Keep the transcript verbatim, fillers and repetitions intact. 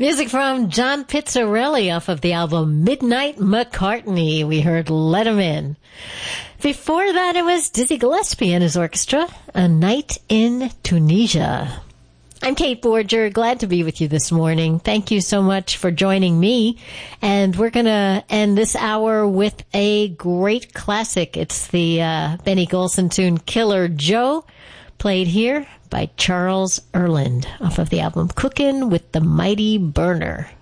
Music from John Pizzarelli off of the album Midnight McCartney. We heard Let 'Em In. Before that, it was Dizzy Gillespie and his orchestra, A Night in Tunisia. I'm Kate Borger, glad to be with you this morning. Thank you so much for joining me. And we're going to end this hour with a great classic. It's the uh, Benny Golson tune Killer Joe, played here by Charles Earland off of the album Cookin' with the Mighty Burner.